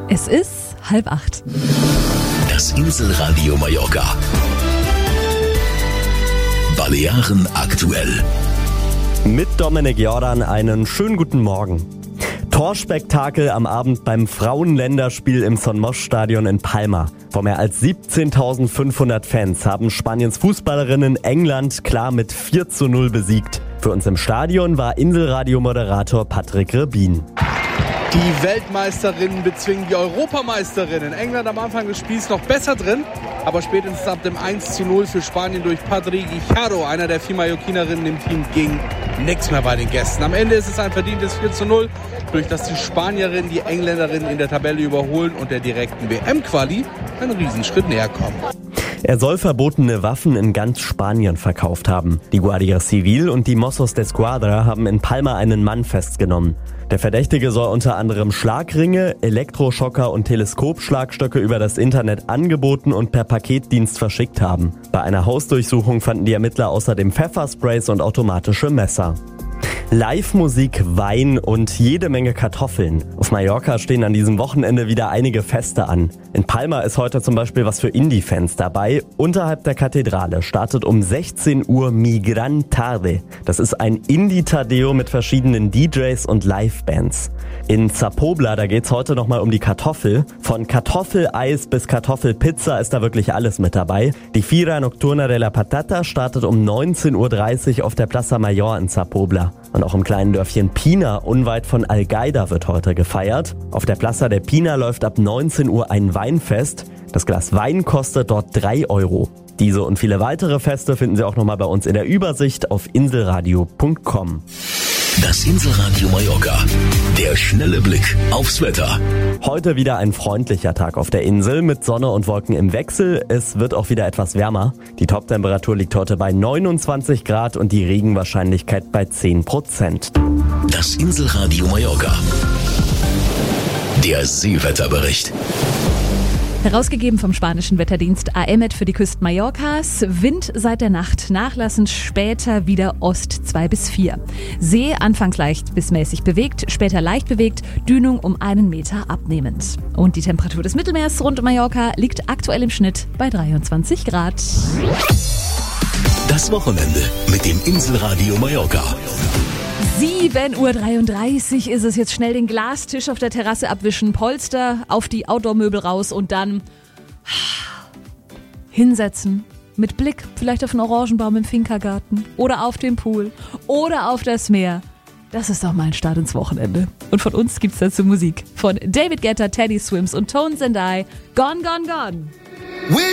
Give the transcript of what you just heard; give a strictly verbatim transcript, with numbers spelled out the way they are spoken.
Es ist halb acht. Das Inselradio Mallorca. Balearen aktuell. Mit Dominik Jordan einen schönen guten Morgen. Torspektakel am Abend beim Frauenländerspiel im Son Mosch-Stadion in Palma. Vor mehr als siebzehntausendfünfhundert Fans haben Spaniens Fußballerinnen England klar mit vier zu null besiegt. Für uns im Stadion war Inselradio-Moderator Patrick Rebin. Die Weltmeisterinnen bezwingen die Europameisterinnen. England am Anfang des Spiels noch besser drin, aber spätestens ab dem eins zu null für Spanien durch Padri Guijarro, einer der vier Mallorquinerinnen im Team, ging nichts mehr bei den Gästen. Am Ende ist es ein verdientes vier zu null, durch das die Spanierinnen die Engländerinnen in der Tabelle überholen und der direkten W M-Quali einen Riesenschritt näher kommen. Er soll verbotene Waffen in ganz Spanien verkauft haben. Die Guardia Civil und die Mossos de Esquadra haben in Palma einen Mann festgenommen. Der Verdächtige soll unter anderem Schlagringe, Elektroschocker und Teleskopschlagstöcke über das Internet angeboten und per Paketdienst verschickt haben. Bei einer Hausdurchsuchung fanden die Ermittler außerdem Pfeffersprays und automatische Messer. Live-Musik, Wein und jede Menge Kartoffeln. Auf Mallorca stehen an diesem Wochenende wieder einige Feste an. In Palma ist heute zum Beispiel was für Indie-Fans dabei. Unterhalb der Kathedrale startet um sechzehn Uhr Mi Gran Tarde. Das ist ein Indie-Tadeo mit verschiedenen D Js und Live-Bands. In Zapobla, da geht's heute nochmal um die Kartoffel. Von Kartoffeleis bis Kartoffelpizza ist da wirklich alles mit dabei. Die Fira Nocturna de la Patata startet um neunzehn Uhr dreißig auf der Plaza Mayor in Zapobla. Und auch im kleinen Dörfchen Pina, unweit von Algaida, wird heute gefeiert. Auf der Plaza de Pina läuft ab neunzehn Uhr ein Weinfest. Das Glas Wein kostet dort drei Euro. Diese und viele weitere Feste finden Sie auch nochmal bei uns in der Übersicht auf inselradio punkt com. Das Inselradio Mallorca. Der schnelle Blick aufs Wetter. Heute wieder ein freundlicher Tag auf der Insel mit Sonne und Wolken im Wechsel. Es wird auch wieder etwas wärmer. Die Toptemperatur liegt heute bei neunundzwanzig Grad und die Regenwahrscheinlichkeit bei zehn Prozent. Das Inselradio Mallorca. Der Seewetterbericht. Herausgegeben vom spanischen Wetterdienst A M E T für die Küsten Mallorcas. Wind seit der Nacht, nachlassend später wieder Ost zwei bis vier. See anfangs leicht bis mäßig bewegt, später leicht bewegt, Dünung um einen Meter abnehmend. Und die Temperatur des Mittelmeers rund um Mallorca liegt aktuell im Schnitt bei dreiundzwanzig Grad. Das Wochenende mit dem Inselradio Mallorca. sieben Uhr dreiunddreißig ist es, jetzt schnell den Glastisch auf der Terrasse abwischen, Polster auf die Outdoor-Möbel raus und dann hinsetzen. Mit Blick vielleicht auf einen Orangenbaum im Finkergarten oder auf den Pool oder auf das Meer. Das ist doch mal ein Start ins Wochenende. Und von uns gibt's dazu Musik. Von David Guetta, Teddy Swims und Tones and I. Gone, gone, gone.